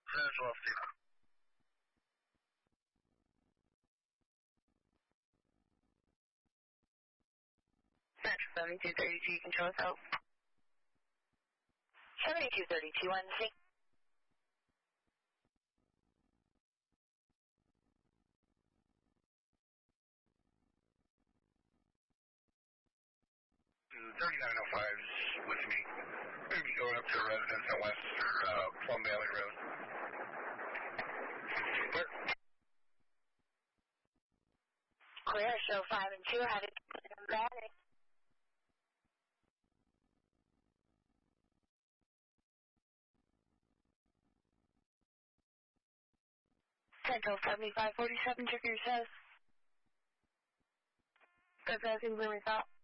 Central Steve. Central 7232, control help. 7232, Wednesday. Mm, 3905's with me. Maybe going up to a residence at West Plum Valley Road. Clear, show 5 and 2, have it ready. Central 7547, check your says. Good, that's in Blooming South.